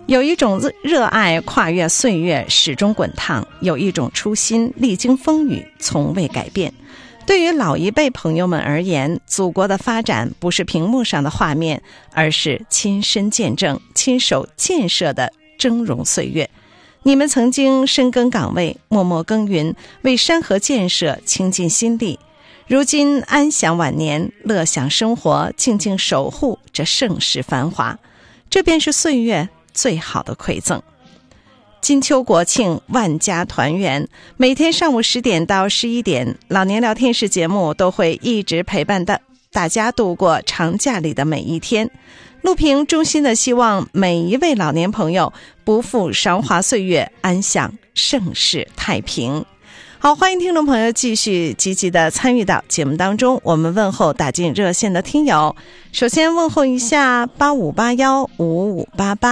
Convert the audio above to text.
有一种热爱跨越岁月，始终滚烫；有一种初心历经风雨，从未改变。对于老一辈朋友们而言，祖国的发展不是屏幕上的画面，而是亲身见证、亲手建设的峥嵘岁月。你们曾经深耕岗位，默默耕耘，为山河建设倾尽心力。如今安享晚年，乐享生活，静静守护这盛世繁华，这便是岁月最好的馈赠。金秋国庆，万家团圆，每天上午10点到11点，老年聊天室节目都会一直陪伴大家度过长假里的每一天。录屏衷心的希望每一位老年朋友不负韶华岁月，安享盛世太平。好，欢迎听众朋友继续积极的参与到节目当中。我们问候打进热线的听友，首先问候一下85815588